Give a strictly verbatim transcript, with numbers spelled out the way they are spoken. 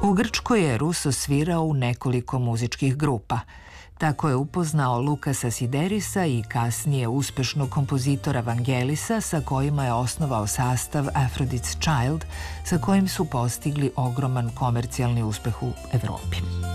U Grčkoj je Russo svirao u nekoliko muzičkih grupa. Tako je upoznao Lukasa Siderisa i kasnije uspešnog kompozitora Vangelisa, sa kojima je osnovao sastav Aphrodite's Child, sa kojim su postigli ogroman komercijalni uspeh u Evropi.